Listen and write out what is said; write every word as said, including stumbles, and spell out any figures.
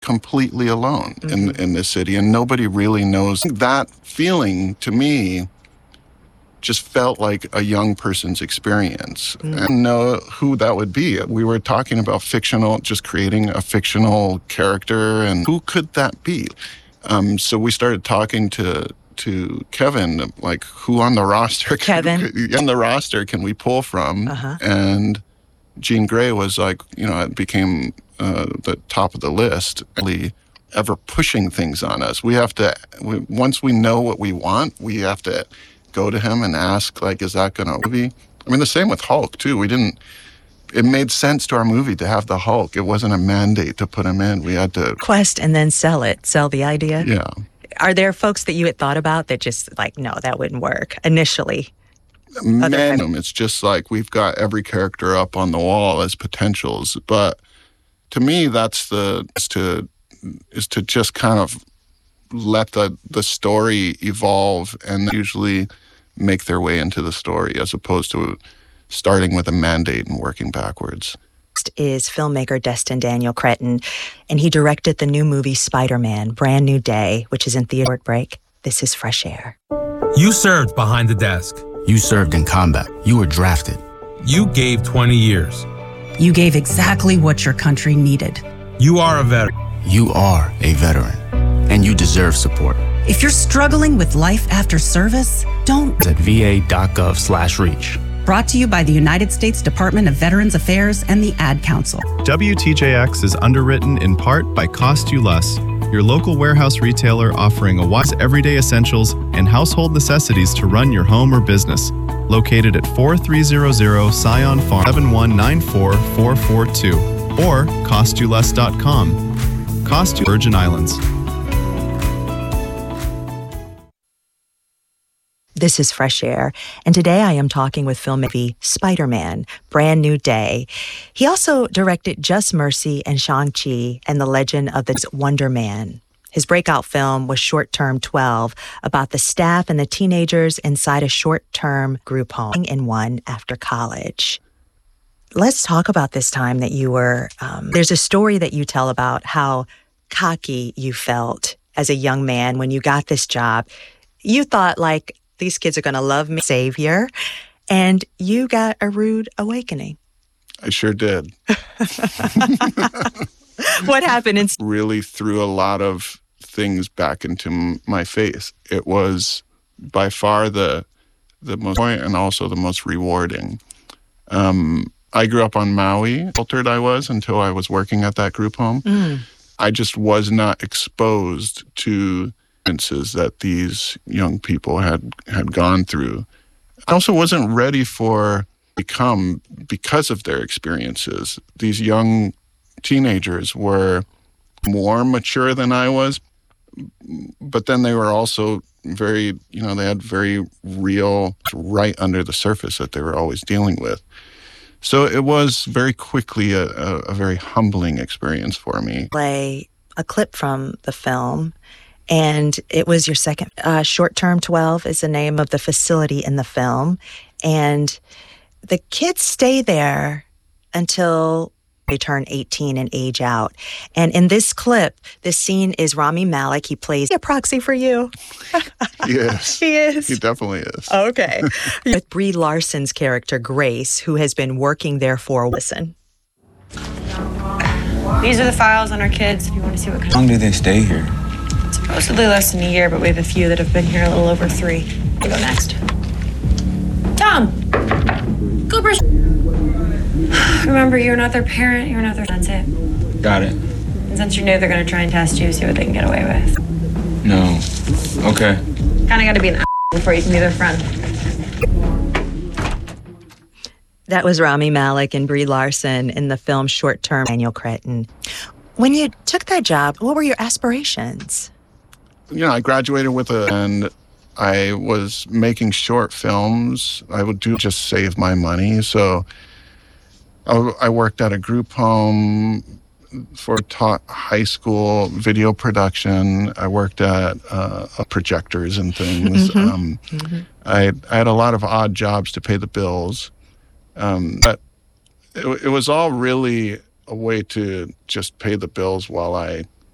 completely alone mm-hmm. in, in this city, and nobody really knows. That feeling, to me, just felt like a young person's experience. Mm. I didn't know who that would be. We were talking about fictional, just creating a fictional character, and who could that be? Um, so we started talking to to Kevin, like, who on the roster? Kevin? Can, on the roster can we pull from? Uh-huh. And Jean Grey was like, you know, it became uh, the top of the list. Really ever pushing things on us. We have to, we, once we know what we want, we have to go to him and ask, like, is that going to be? I mean, the same with Hulk, too. We didn't, it made sense to our movie to have the Hulk. It wasn't a mandate to put him in. We had to quest and then sell it, sell the idea. Yeah. Are there folks that you had thought about that just like, no, that wouldn't work initially? Man, it's just like we've got every character up on the wall as potentials. But to me, that's the, is to, is to just kind of let the, the story evolve and usually make their way into the story as opposed to starting with a mandate and working backwards. Next is filmmaker Destin Daniel Cretton, and he directed the new movie Spider-Man, Brand New Day, which is in theater break. This is Fresh Air. You served behind the desk. You served in combat. You were drafted. You gave twenty years. You gave exactly what your country needed. You are a veteran. You are a veteran. And you deserve support. If you're struggling with life after service, don't at va.gov slash reach. Brought to you by the United States Department of Veterans Affairs and the Ad Council. W T J X is underwritten in part by Cost You Less, your local warehouse retailer offering a wide everyday essentials and household necessities to run your home or business. Located at forty-three hundred Scion Farm, seven one nine four four four two, or cost you less dot com. Cost You, Virgin Islands. This is Fresh Air, and today I am talking with filmmaker Spider-Man, Brand New Day. He also directed Just Mercy and Shang-Chi and the Legend of the Wonder Man. His breakout film was Short Term twelve, about the staff and the teenagers inside a short-term group home in one after college. Let's talk about this time that you were, um, there's a story that you tell about how cocky you felt as a young man when you got this job. You thought, like, these kids are going to love me, savior, and you got a rude awakening. I sure did. What happened? In- really threw a lot of things back into m- my face. It was by far the the most point and also the most rewarding. Um, I grew up on Maui. Altered I was until I was working at that group home. Mm. I just was not exposed to that these young people had had gone through. I also wasn't ready for become because of their experiences. These young teenagers were more mature than I was, but then they were also very, you know, they had very real, right under the surface that they were always dealing with. So it was very quickly a, a, a very humbling experience for me. Play a clip from the film. And it was your second. Uh, Short Term twelve is the name of the facility in the film. And the kids stay there until they turn eighteen and age out. And in this clip, this scene is Rami Malek. He plays a proxy for you. Yes. He is. He definitely is. Okay. With Brie Larson's character, Grace, who has been working there for a listen. These are the files on our kids if you want to see what kind How long do they stay here? Supposedly less than a year, but we have a few that have been here a little over three. We go next. Tom! Cooper! Remember, you're not their parent, you're not their... That's it. Got it. And since you know they're going to try and test you, see what they can get away with. No. Okay. Kind of got to be an before you can be their friend. That was Rami Malek and Brie Larson in the film Short Term, Daniel Cretton. When you took that job, what were your aspirations? You know, I graduated with a, and I was making short films. I would do just save my money. So I, I worked at a group home for taught high school video production. I worked at uh, projectors and things. Mm-hmm. Um, mm-hmm. I, I had a lot of odd jobs to pay the bills. Um, but it, it was all really a way to just pay the bills while I